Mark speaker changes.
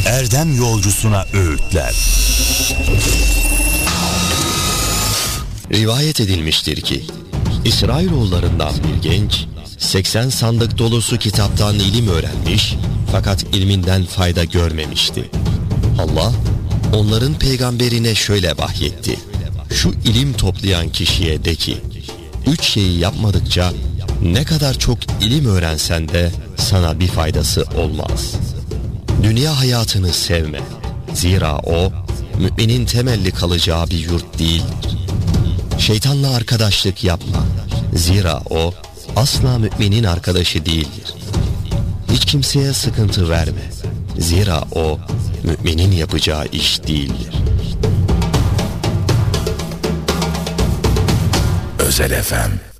Speaker 1: erdem yolcusuna öğütler.
Speaker 2: Rivayet edilmiştir ki İsrailoğullarından bir genç 80 sandık dolusu kitaptan ilim öğrenmiş fakat ilminden fayda görmemişti. Allah onların peygamberine şöyle vahyetti: şu ilim toplayan kişiye de ki 3 şeyi yapmadıkça ne kadar çok ilim öğrensen de sana bir faydası olmaz. Dünya hayatını sevme. Zira o müminin temelli kalacağı bir yurt değildir. Şeytanla arkadaşlık yapma. Zira o asla müminin arkadaşı değildir. Hiç kimseye sıkıntı verme. Zira o müminin yapacağı iş değildir.
Speaker 1: Özel FM